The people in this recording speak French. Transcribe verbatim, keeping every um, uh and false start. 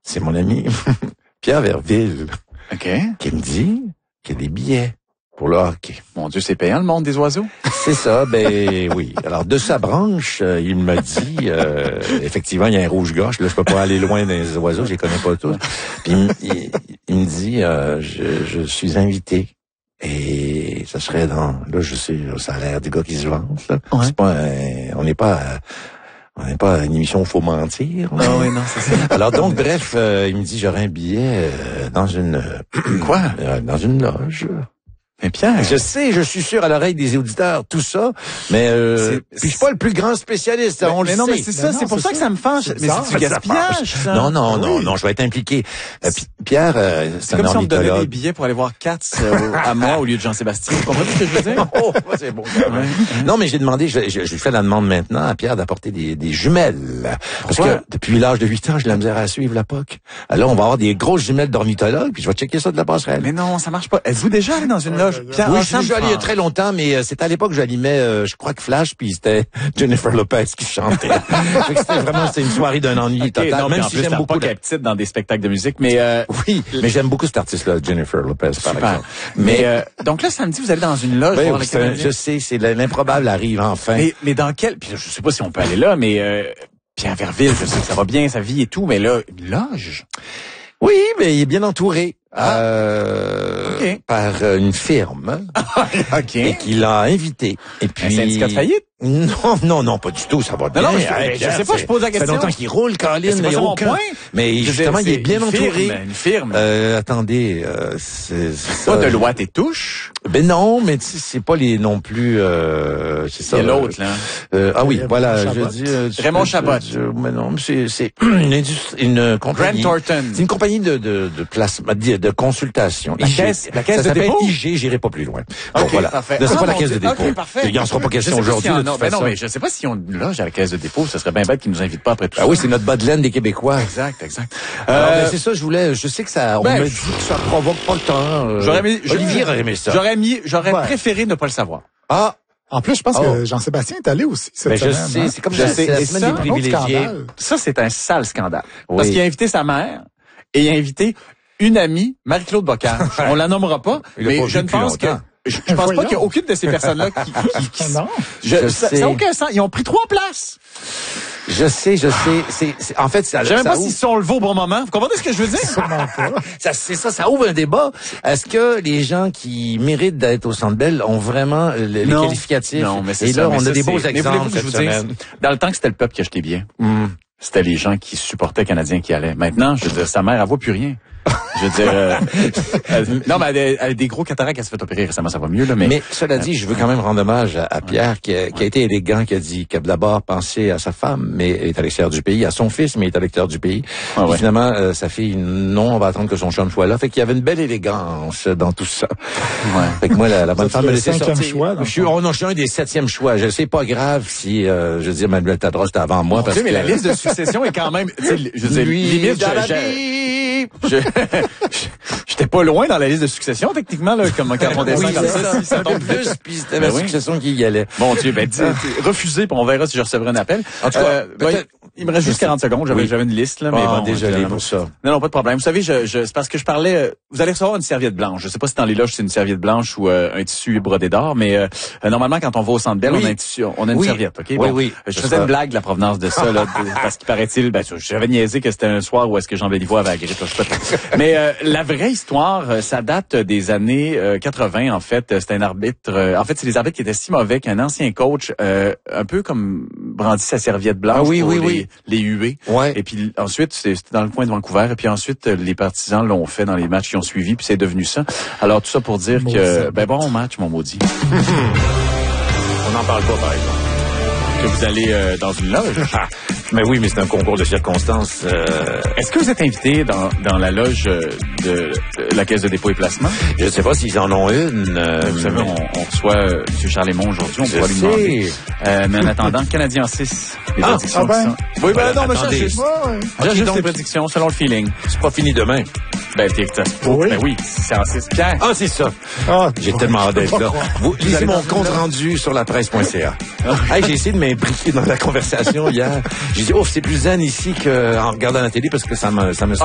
c'est mon ami Pierre Verville. OK. Qui me dit qu'il y a des billets pour le hockey. Mon Dieu, c'est payant, le monde des oiseaux? C'est ça, ben oui. Alors, de sa branche, euh, il me dit, euh, effectivement, il y a un rouge-gorge. Là, je peux pas aller loin des oiseaux, je les connais pas tous. Puis, il, il, il me dit, euh, je, je suis invité. Et ça serait dans... Là, je sais, ça a l'air des gars qui se vantent. Là. Ouais. C'est pas un, on n'est pas... À, on n'est pas à une émission où il faut mentir. Non, oui, non, c'est ça. Alors donc, bref, euh, il me dit, j'aurais un billet euh, dans une... Quoi? Euh, dans une loge. Mais Pierre... Je sais, je suis sûr à l'oreille des auditeurs, tout ça, mais euh, C'est- puis je suis pas le plus grand spécialiste, Mais, on mais le non, sait. mais c'est ça, non, c'est pour c'est ça que ça. ça me fâche. C'est Mais ça. c'est du gaspillage, ça. Non, non, Oui. non, non, je vais être impliqué. Euh, Pi- Pierre, euh, c'est C'est un comme si on me donnait des ornithologue. billets pour aller voir Katz euh, à moi au lieu de Jean-Sébastien. Vous comprenez ce que je veux dire? Oh, c'est bon. quand même. Non, mais j'ai demandé, je, je, je lui fais la demande maintenant à Pierre d'apporter des, des jumelles. Parce Pourquoi? que depuis l'âge de huit ans, j'ai de la misère à suivre la P O C. Alors, on va avoir des grosses jumelles d'ornithologue, puis je vais checker ça de la passerelle. Mais non, ça marche pas. Êtes-vous déjà allé dans une loge? Pierre, Oui, ah, je ça suis me allé il y a fâche. très longtemps, mais euh, c'était à l'époque que j'animais, euh, je crois que Flash, puis c'était Jennifer Lopez qui chantait. Fait que c'était vraiment, c'était une soirée d'un ennui Ok, total. non, Même mais en si plus, j'aime t'as beaucoup. pas la- qu'elle est petite dans des spectacles de musique, mais euh, Oui, mais j'aime beaucoup cet artiste-là, Jennifer Lopez, par super. exemple. Mais euh, donc là, samedi, vous allez dans une loge Ben, voir les c'est un- Canadiens. je sais, c'est l'improbable arrive enfin. Mais, mais dans quel... Puis je sais pas si on peut aller là, mais euh, Pierre Verville, je sais que ça va bien, sa vie et tout, mais là, une loge? Oui, mais il est bien entouré Ah. euh, Ok. par euh, une firme OK. et qui l'a invité. Et Un puis syndicat de faillite? Non, non, non, pas du tout, ça va bien. non, mais je- Hey, mais je Pierre, sais pas, c'est- je pose la Ça fait question. longtemps qu'il roule, Caroline, C'est mais pas il y ça a mon aucun. point. Mais Je veux justement, dire, il est c'est bien une entouré. firme, une firme. Euh, attendez, euh, c'est c'est ça. Pas de loi tes touches. Ben non, mais tu sais, c'est pas les non plus. Euh, c'est Il ça. y a l'autre, là. Euh, ah oui, Raymond voilà. Chabot. Je dis. euh, tu Raymond peux- Chabot. je- mais non, mais c'est c'est une industrie, une compagnie. Grant Thornton. C'est une compagnie de de de placement, de, de consultation. La I G. caisse- la caisse ça de s'appelle dépôt? I G. J'irai pas plus loin. Bon OK, voilà. parfait. Ne c'est Ah, pas la mon caisse de Dieu. dépôt. OK, parfait. Il en sera pas Je sais question pas aujourd'hui. s'il y en de a. toute Ben non, façon. mais je sais pas si on loge à la caisse de dépôt. Ce serait bien bête qu'ils nous invitent pas après tout Ah ça. oui, c'est notre bas de laine des Québécois. Exact, exact. Alors, Euh, ben, c'est ça, je voulais, je sais que ça, on ben, me dit que ça provoque pas le temps. euh, J'aurais aimé, Olivier aurait aimé ça. J'aurais mis, j'aurais Ouais. préféré ne pas le savoir. Ah, En plus, je pense Oh. que Jean-Sébastien est allé aussi cette ben, je semaine. sais, hein? c'est comme Je je sais. sais, la Et semaine ça, des Un autre privilégiés. scandale. Ça, c'est un sale scandale. Oui. Parce qu'il a invité sa mère et il a invité une amie, Marie-Claude Bocage. On la nommera pas, Il l'a mais pas je vu ne depuis pense que, longtemps. je, je pense pas Voyons. qu'il y a aucune de ces personnes-là qui, qui, qui- Non. je, Je ça, sais. ça n'a aucun sens. Ils ont pris trois places. Je sais, je sais, c'est, c'est- en fait, ça, Je sais même ça pas ouvre- s'ils sont levés au bon moment. Vous comprenez ce que je veux dire? Sûrement pas. ça, c'est ça, ça ouvre un débat. Est-ce que les gens qui méritent d'être au Centre Bell ont vraiment euh, les Non. qualificatifs? Non, mais c'est Et ça, là, mais on ça, a des beaux c'est- mais exemples voulez-vous que cette je vous dise, semaine. dans le temps que c'était le peuple qui achetait bien, Hum. c'était les gens qui supportaient les Canadiens qui allaient. Maintenant, je veux dire, sa mère, elle voit plus rien. Je veux dire, euh, elle- non, mais elle, a- elle a des gros cataractes, elle s'est fait opérer récemment, ça va mieux, là, mais... Mais cela dit, je veux quand même rendre hommage à, à Pierre qui a, qui a été élégant, qui a dit qu'il a d'abord pensé à sa femme, mais est à l'extérieur du pays, à son fils, mais est à l'extérieur du pays. Ah ouais. Et finalement, euh, sa fille, non, on va attendre que son chum soit là. Fait qu'il y avait une belle élégance dans tout ça. Ouais. Fait que moi, la, la bonne êtes femme le me laissait cinquième sortir. choix, dans le je suis, oh non, je suis un des septièmes choix. Je sais pas grave si, euh, je veux dire, Manuel Tadros était avant moi. Mon parce Dieu, mais que, la liste de succession est quand même, tu sais, je veux dire, lui, limite, dans la je- je- vie. je- j'étais pas loin dans la liste de succession, techniquement, là, comme quand on descend Oui, comme c'est ça, ça. si ça tombe plus, vite. puis c'était Ben ma oui. succession qui y allait. Mon Dieu, ben, dis- refusé, puis on verra si je recevrai un appel. En tout cas, Euh, ben, peut-être- il me reste juste quarante secondes, j'avais, Oui. j'avais une liste, là, mais Ah, bon. désolé évidemment. pour ça. Non, non, pas de problème. Vous savez, je, je, c'est parce que je parlais, euh, vous allez recevoir une serviette blanche. Je sais pas si dans les loges c'est une serviette blanche ou euh, un tissu brodé d'or, mais euh, euh, normalement, quand on va au Centre Bell, Oui. on a un tissu, on a une Oui. serviette, OK? Oui, Bon, oui. Je Ce faisais sera- une blague de la provenance de ça, là, de- parce qu'il paraît-il, ben, j'avais niaisé que c'était un soir où est-ce que Jean Béliveau avait la grippe, là, je sais pas. Mais euh, la vraie histoire, euh, ça date des années euh, quatre-vingts, en fait. C'était un arbitre, euh, en fait, c'est les arbitres qui étaient si mauvais qu'un ancien coach, euh, un peu comme brandit sa serviette blanche Ah oui, pour oui, les, oui. les huées. Ouais. Et puis ensuite, c'est- c'était dans le coin de Vancouver. Et puis ensuite, euh, les partisans l'ont fait dans les matchs qui ont suivi. Puis c'est devenu ça. Alors tout ça pour dire Maudit. que, ben bon match, mon maudit. On n'en parle pas, par exemple. Que vous allez euh, dans une loge. Mais oui, mais c'est un concours de circonstances. Euh, Est-ce que vous êtes invité dans, dans la loge euh, de, de la Caisse de dépôt et placement? je ne sais pas s'ils en ont une. euh, Vous savez, on, on reçoit euh, M. Charles Aymon aujourd'hui. On Je pourra lui demander. sais. Euh, mais en attendant, Canadien six. Les Ah, prédictions ah ben. qui sont... Oui, ben non, mais ça, Attendez. juste, Ouais, ouais. juste donc- les prédictions selon le feeling. C'est pas fini demain. Ben, t'es que ça se peut. Oui. Ben oui, c'est en six. Pierre. Ah, c'est ça. Ah, J'ai bon, tellement hâte je peux d'être pas là. croire. Vous lisez allez mon dans une compte loge? rendu sur la presse point c a. Hey, j'ai essayé de m'imbriquer dans la conversation hier. J'ai dit, oh, c'est plus zen ici qu'en regardant la télé parce que ça me, ça me